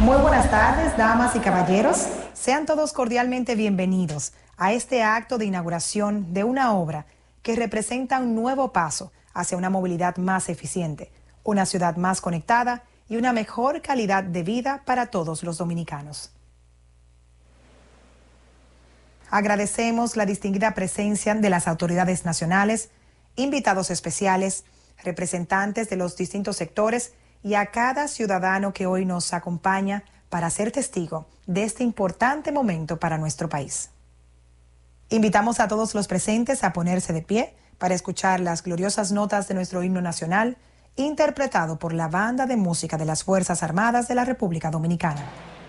Muy buenas tardes, damas y caballeros. Sean todos cordialmente bienvenidos a este acto de inauguración de una obra que representa un nuevo paso hacia una movilidad más eficiente, una ciudad más conectada y una mejor calidad de vida para todos los dominicanos. Agradecemos la distinguida presencia de las autoridades nacionales, invitados especiales, representantes de los distintos sectores y a cada ciudadano que hoy nos acompaña para ser testigo de este importante momento para nuestro país. Invitamos a todos los presentes a ponerse de pie para escuchar las gloriosas notas de nuestro himno nacional, interpretado por la Banda de Música de las Fuerzas Armadas de la República Dominicana.